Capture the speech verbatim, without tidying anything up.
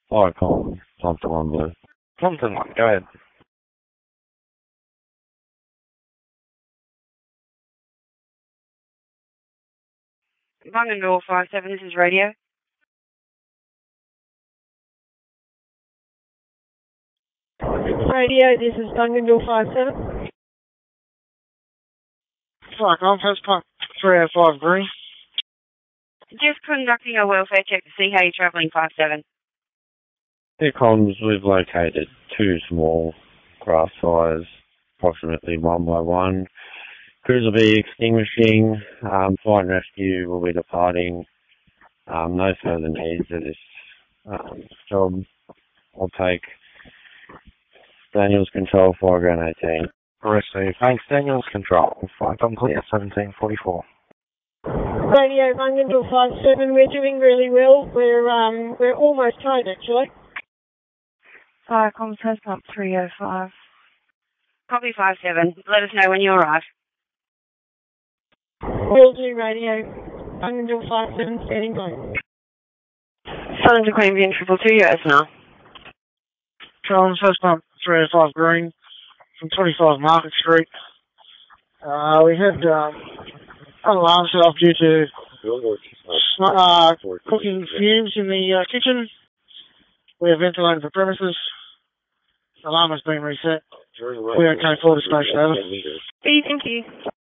Fire Colin, Thompson one Blue. Thompson one, go ahead. Bungendore five seven, this is radio. Radio, this is Bungendore five seven. Fire Compass, Park three oh five Green. Just conducting a welfare check to see how you're travelling five seven. Here Collins, we've located two small craft fires, approximately one by one. Crews will be extinguishing, um, fire and rescue will be departing. Um, no further needs at this um, job. I'll take Daniels Control, Fire Ground eighteen. Receive. Thanks, Daniels Control. Flight on clear, seventeen forty-four. Radio, Bungendore five seven, we're doing really well. We're um we're almost home actually. Fire comms host pump three oh five. Copy five seven. Let us know when you arrive. Will do, radio. Bungendore five seven, standing by. Southern to Queanbeyan triple two, yes now. Collins, first pump three oh five Green from twenty-five Market Street. Uh, we had um, an alarm set off due to uh, cooking fumes in the uh, kitchen. We have ventilated the premises. The alarm has been reset. We're okay for the station, over. Thank you.